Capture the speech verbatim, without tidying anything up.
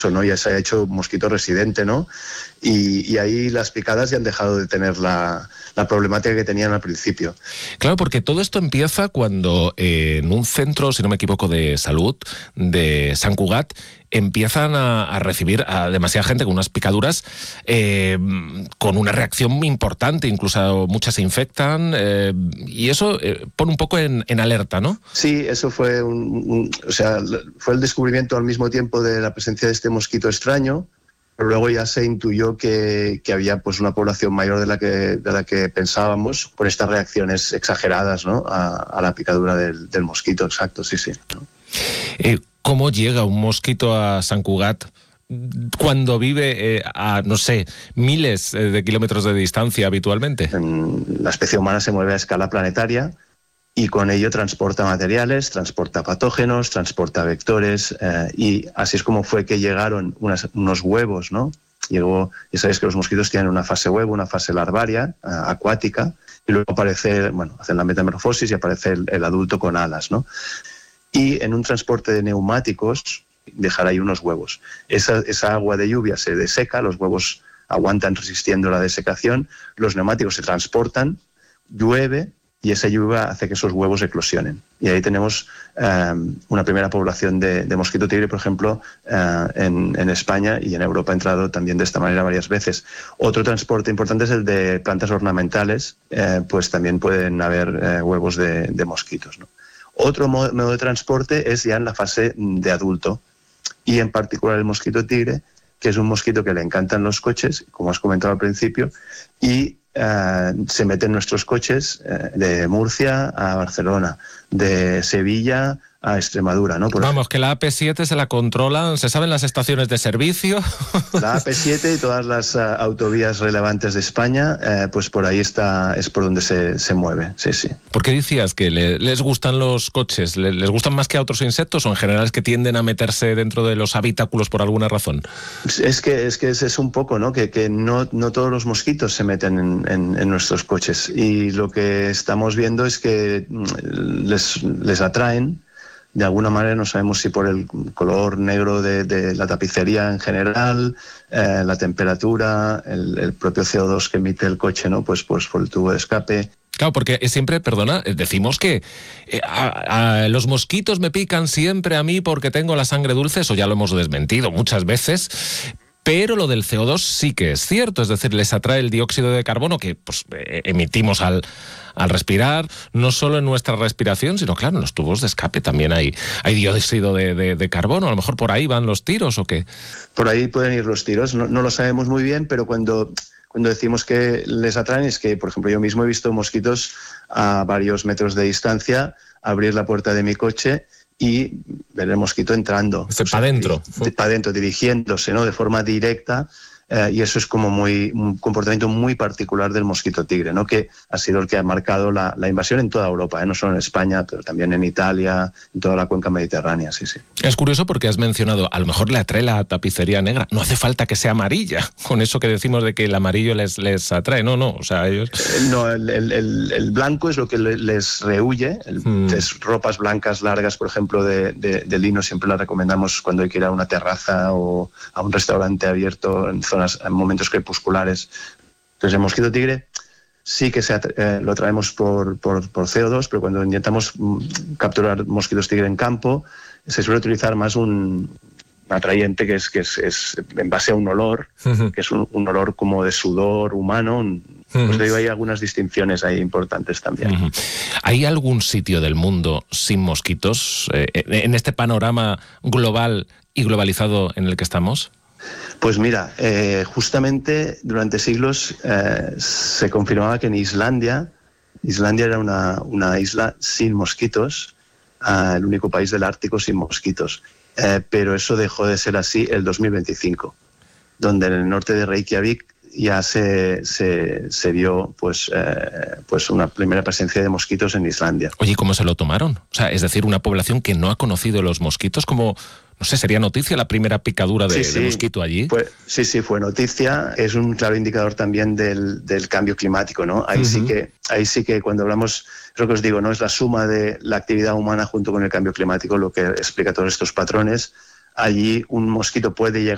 ¿no? Ya se ha hecho mosquito residente, ¿no? Y, y ahí las picadas ya han dejado de tener la, la problemática que tenían al principio. Claro, porque todo esto empieza cuando eh, en un centro, si no me equivoco, de salud de Sant Cugat, empiezan a, a recibir a demasiada gente con unas picaduras eh, con una reacción importante, incluso muchas se infectan, eh, y eso eh, pone un poco en, en alerta, ¿no? Sí, eso fue un, un, o sea, fue el descubrimiento al mismo tiempo de la presencia de este mosquito extraño, pero luego ya se intuyó que, que había pues una población mayor de la que, de la que pensábamos por estas reacciones exageradas, ¿no? a, a la picadura del, del mosquito, exacto, sí, sí, ¿no? Eh, ¿Cómo llega un mosquito a Sant Cugat cuando vive eh, a, no sé, miles de kilómetros de distancia habitualmente? La especie humana se mueve a escala planetaria y con ello transporta materiales, transporta patógenos, transporta vectores, eh, y así es como fue que llegaron unas, unos huevos, ¿no? Llegó, ya sabéis que los mosquitos tienen una fase huevo, una fase larvaria, eh, acuática, y luego aparece, bueno, hacen la metamorfosis y aparece el, el adulto con alas, ¿no? Y en un transporte de neumáticos dejar ahí unos huevos. Esa, esa agua de lluvia se deseca, los huevos aguantan resistiendo la desecación, los neumáticos se transportan, llueve y esa lluvia hace que esos huevos eclosionen. Y ahí tenemos eh, una primera población de, de mosquito tigre, por ejemplo, eh, en, en España, y en Europa ha entrado también de esta manera varias veces. Otro transporte importante es el de plantas ornamentales, eh, pues también pueden haber eh, huevos de, de mosquitos, ¿no? Otro modo de transporte es ya en la fase de adulto, y en particular el mosquito tigre, que es un mosquito que le encantan los coches, como has comentado al principio, y eh, se mete en nuestros coches eh, de Murcia a Barcelona, de Sevilla a Extremadura, ¿no? Por Vamos, que la A P siete se la controlan, se saben las estaciones de servicio. La A P siete y todas las uh, autovías relevantes de España, eh, pues por ahí está, es por donde se, se mueve, sí, sí. ¿Por qué decías que le, les gustan los coches? ¿Les, ¿Les gustan más que a otros insectos o en general es que tienden a meterse dentro de los habitáculos por alguna razón? Es que es, que es, es un poco, ¿no? Que, que no, no todos los mosquitos se meten en, en, en nuestros coches, y lo que estamos viendo es que les, les atraen. De alguna manera, no sabemos si por el color negro de, de la tapicería en general, eh, la temperatura, el, el propio C O dos que emite el coche, ¿no? Pues, pues por el tubo de escape. Claro, porque siempre, perdona, decimos que eh, a, a, los mosquitos me pican siempre a mí porque tengo la sangre dulce, eso ya lo hemos desmentido muchas veces. Pero lo del C O dos sí que es cierto, es decir, les atrae el dióxido de carbono que pues, emitimos al, al respirar, no solo en nuestra respiración, sino claro, en los tubos de escape también hay, hay dióxido de, de, de carbono. A lo mejor por ahí van los tiros, ¿o qué? Por ahí pueden ir los tiros, no, no lo sabemos muy bien, pero cuando, cuando decimos que les atraen es que, por ejemplo, yo mismo he visto mosquitos a varios metros de distancia abrir la puerta de mi coche y ver el mosquito entrando. O sea, para adentro. Para adentro, dirigiéndose, ¿no? De forma directa, eh, y eso es como muy un comportamiento muy particular del mosquito tigre, ¿no? Que ha sido el que ha marcado la, la invasión en toda Europa, ¿eh? No solo en España, pero también en Italia, en toda la cuenca mediterránea, sí, sí. Es curioso porque has mencionado, a lo mejor le atrae la tapicería negra, no hace falta que sea amarilla, con eso que decimos de que el amarillo les, les atrae, no, no, o sea, ellos... No, el, el, el blanco es lo que les rehuye, el, hmm. es ropas blancas largas, por ejemplo, de, de, de lino, siempre las recomendamos cuando hay que ir a una terraza o a un restaurante abierto en zonas, en momentos crepusculares. Entonces el mosquito tigre sí que se eh, lo traemos por, por, por C O dos, pero cuando intentamos mm, capturar mosquitos tigre en campo, se suele utilizar más un atrayente que es, que es, es en base a un olor, uh-huh. que es un, un olor como de sudor humano. Un, uh-huh. Pues digo, hay algunas distinciones ahí importantes también. Uh-huh. ¿Hay algún sitio del mundo sin mosquitos eh, en este panorama global y globalizado en el que estamos? Pues mira, eh, justamente durante siglos eh, se confirmaba que en Islandia, Islandia era una, una isla sin mosquitos, uh, el único país del Ártico sin mosquitos, eh, pero eso dejó de ser así el dos mil veinticinco, donde en el norte de Reykjavik ya se, se, se vio pues, eh, pues una primera presencia de mosquitos en Islandia. Oye, ¿cómo se lo tomaron? O sea, es decir, una población que no ha conocido los mosquitos, como... No sé, ¿sería noticia la primera picadura de, sí, sí, de mosquito allí? Fue, sí, sí, fue noticia. Es un claro indicador también del, del cambio climático, ¿no? Ahí, uh-huh. sí que, ahí sí que cuando hablamos, es lo que os digo, ¿no? Es la suma de la actividad humana junto con el cambio climático lo que explica todos estos patrones. Allí un mosquito puede llegar